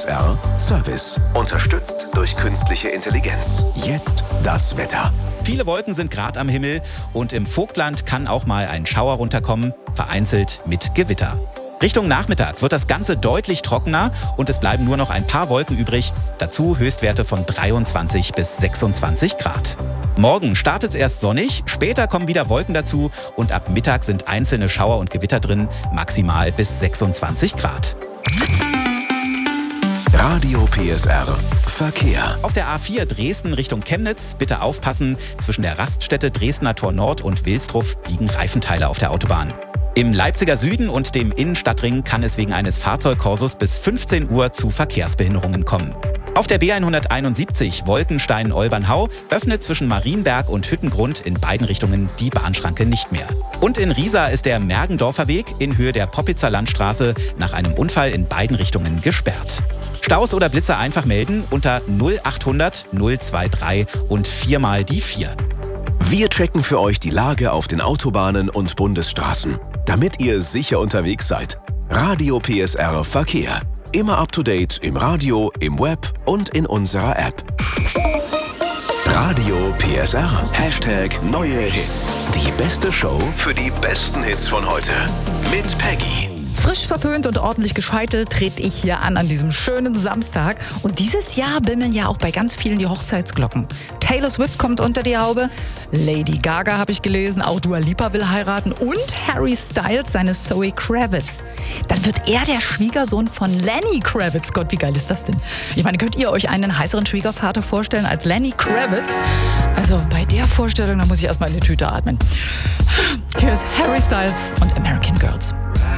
PSR Service. Unterstützt durch künstliche Intelligenz. Jetzt das Wetter. Viele Wolken sind gerade am Himmel und im Vogtland kann auch mal ein Schauer runterkommen, vereinzelt mit Gewitter. Richtung Nachmittag wird das Ganze deutlich trockener und es bleiben nur noch ein paar Wolken übrig. Dazu Höchstwerte von 23 bis 26 Grad. Morgen startet es erst sonnig, später kommen wieder Wolken dazu und ab Mittag sind einzelne Schauer und Gewitter drin, maximal bis 26 Grad. Radio PSR Verkehr. Auf der A4 Dresden Richtung Chemnitz bitte aufpassen. Zwischen der Raststätte Dresdner Tor Nord und Wilsdruff liegen Reifenteile auf der Autobahn. Im Leipziger Süden und dem Innenstadtring kann es wegen eines Fahrzeugkorsos bis 15 Uhr zu Verkehrsbehinderungen kommen. Auf der B171 Wolkenstein-Olbernhau öffnet zwischen Marienberg und Hüttengrund in beiden Richtungen die Bahnschranke nicht mehr. Und in Riesa ist der Mergendorfer Weg in Höhe der Poppitzer Landstraße nach einem Unfall in beiden Richtungen gesperrt. Staus oder Blitzer einfach melden unter 0800 023 und 4 mal die 4. Wir checken für euch die Lage auf den Autobahnen und Bundesstraßen, damit ihr sicher unterwegs seid. Radio PSR Verkehr. Immer up to date im Radio, im Web und in unserer App. Radio PSR. Hashtag neue Hits. Die beste Show für die besten Hits von heute. Mit Peggy. Frisch verpönt und ordentlich gescheitelt trete ich hier an diesem schönen Samstag. Und dieses Jahr bimmeln ja auch bei ganz vielen die Hochzeitsglocken. Taylor Swift kommt unter die Haube, Lady Gaga habe ich gelesen, auch Dua Lipa will heiraten und Harry Styles seine Zoe Kravitz. Dann wird er der Schwiegersohn von Lenny Kravitz. Gott, wie geil ist das denn? Ich meine, könnt ihr euch einen heißeren Schwiegervater vorstellen als Lenny Kravitz? Also bei der Vorstellung, da muss ich erstmal in die Tüte atmen. Hier ist Harry Styles und American Girls.